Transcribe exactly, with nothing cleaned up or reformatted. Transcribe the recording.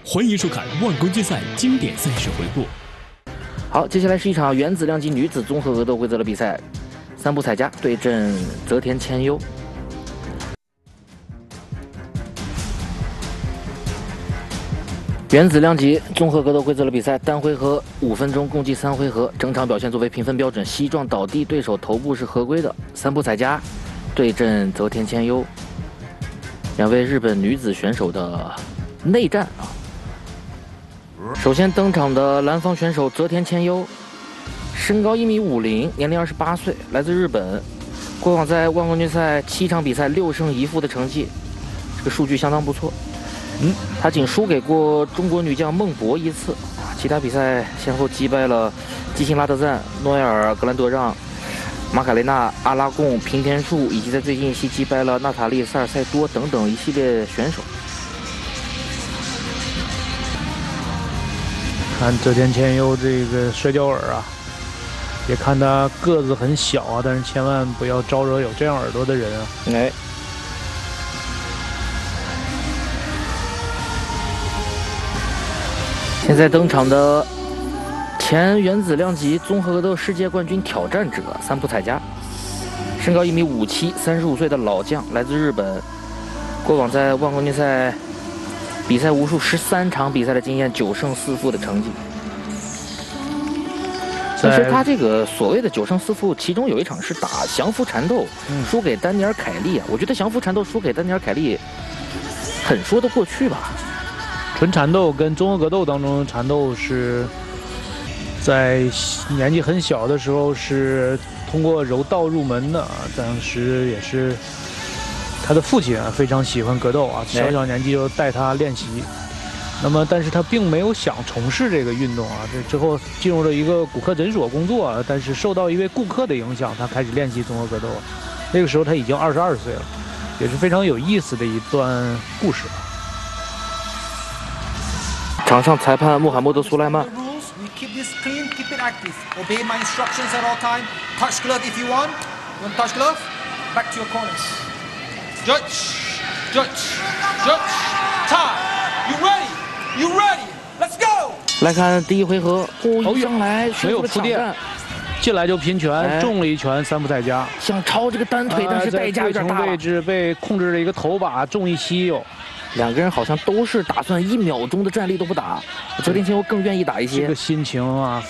欢迎收看万国决赛经典赛事回顾。 好，接下来是一场原子量级女子综合格斗规则的比赛，三浦彩佳对阵泽田千优。原子量级综合格斗规则的比赛，单回合五分钟，共计三回合。整场表现作为评分标准，膝撞倒地对手头部是合规的。三浦彩佳对阵泽田千优，两位日本女子选手的内战啊。首先登场的蓝方选手泽田千优，身高一米五零，年龄二十八岁，来自日本。过往在万冠军赛七场比赛六胜一负的成绩，这个数据相当不错。嗯，他仅输给过中国女将孟博一次，其他比赛先后击败了基辛拉德赞、诺埃尔·格兰德让、马卡雷娜·阿拉贡、平田树，以及在最近一期击败了娜塔莉·萨尔塞多等等一系列选手。 看泽田千优这个摔跤耳啊，别看他个子很小啊，但是千万不要招惹有这样耳朵的人啊。 哎。现在登场的前原子量级综合格斗世界冠军挑战者三浦彩佳，身高一米五七，三十五岁的老将，来自日本。过往在万冠军赛比赛无数，十三场比赛的经验，九胜四负的成绩。但是他这个所谓的九胜四负，其中有一场是打降服缠斗，嗯、输给丹尼尔·凯利啊。我觉得降服缠斗输给丹尼尔·凯利，很说得过去吧。 纯缠斗跟综合格斗当中，缠斗是在年纪很小的时候是通过柔道入门的，当时也是他的父亲啊非常喜欢格斗啊，小小年纪就带他练习。那么，但是他并没有想从事这个运动啊，这之后进入了一个骨科诊所工作啊，但是受到一位顾客的影响，他开始练习综合格斗。那个时候他已经二十二岁了，也是非常有意思的一段故事。 场上裁判穆罕默德·苏莱曼。 Keep this clean, keep it active. Obey my instructions at all time. Touch glove if you want. You want touch glove? Back to your corners. Judge, judge, judge. Time. You ready? You ready? Let's go. 来看第一回合，哦，一上来没有铺垫，进来就拼拳，哎、中了一拳，三浦彩佳想抄这个单腿，但是代价有点大。 位置被控制了一个头把，中一膝哟。 两个人好像都是打算一秒钟的战力都不打，泽田千优更愿意打一些。 这个心情啊。